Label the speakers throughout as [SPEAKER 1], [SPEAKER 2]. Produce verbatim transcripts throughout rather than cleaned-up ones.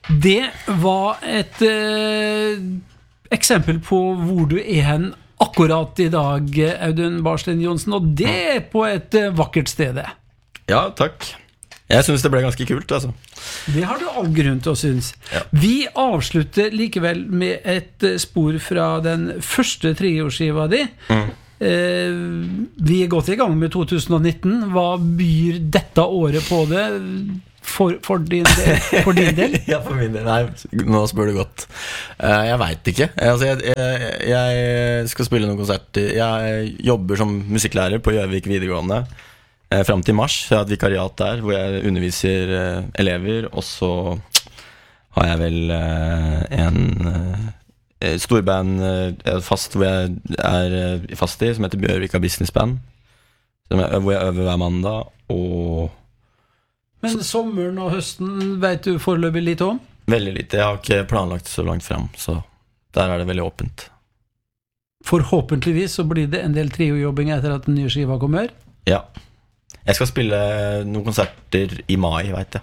[SPEAKER 1] Det var et eh, eksempel på hvor du er hen akkurat i dag, Audun Barsten Johnsen, og det er på et eh, vakkert sted.
[SPEAKER 2] Ja, takk. Jeg synes det ble ganske kult, altså.
[SPEAKER 1] Det har du all grunn til å synes.
[SPEAKER 2] Ja.
[SPEAKER 1] Vi avslutter likevel med et eh, spor fra den første trioskiva di.
[SPEAKER 2] Mm.
[SPEAKER 1] Eh, vi er gått i gang med to tusen og nitten. Hva byr dette året på det for, for, din, del, for din del?
[SPEAKER 2] Ja, for min del. Nei, nå spør du godt. Uh, jeg vet ikke. Altså, jeg, jeg, jeg skal spille noen konserter. Jeg jobber som musikklærer på Gjøvik videregående uh, frem til mars. Jeg har et vikariat der hvor jeg underviser uh, elever. Og så har jeg vel uh, en uh, storband uh, fast hvor jeg er uh, fast i, som heter Bjørvika Business Band, som jeg, hvor jeg øver hver mandag. Og
[SPEAKER 1] men sommeren og høsten vet du foreløpig litt om?
[SPEAKER 2] veldig lite. Jeg har ikke planlagt så langt frem, så der er det veldig åpent.
[SPEAKER 1] Forhåpentligvis så blir det en del triojobbing etter at den nye skiva kommer.
[SPEAKER 2] Ja. Jeg skal spille noen konserter i mai, vet jeg.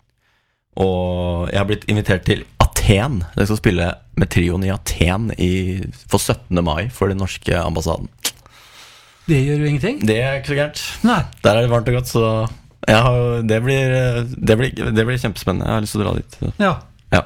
[SPEAKER 2] Og jeg har blitt invitert til Aten. Jeg skal spille med trioen i Aten i, for syttende mai for den norske ambassaden.
[SPEAKER 1] Det gjør jo ingenting.
[SPEAKER 2] Det er ikke så gærent.
[SPEAKER 1] Nei.
[SPEAKER 2] Der er det varmt og godt, så jeg har, det, blir, det, blir, det blir kjempespennende. Jeg har lyst til å dra dit.
[SPEAKER 1] Ja.
[SPEAKER 2] Ja.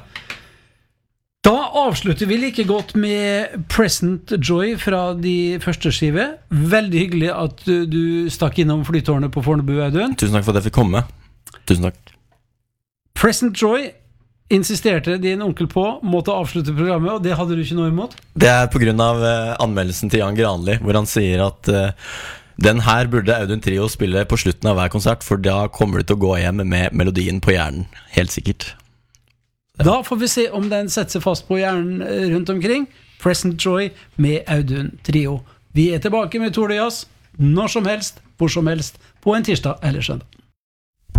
[SPEAKER 1] Da avslutter vi like godt med Present Joy fra de første skive. Veldig hyggelig at du, du stakk innom flytårnet på Fornebu, Audun.
[SPEAKER 2] Tusen takk for at jeg fikk komme. Tusen takk.
[SPEAKER 1] Present Joy insisterte din onkel på måtte avslutte programmet, og det hadde du ikke noe imot?
[SPEAKER 2] Det er på grunn av uh, anmeldelsen til Jan Granli, hvor han sier at uh, den her burde Audun Trio spille på slutten av hver konsert, for da kommer du til å gå hjem med melodien på hjernen, helt sikkert. Ja.
[SPEAKER 1] Da får vi se om den setter seg fast på hjernen rundt omkring. Present Joy med Audun Trio. Vi er tilbake med Tour de Jazz når som helst, hvor som helst, på en tirsdag eller søndag.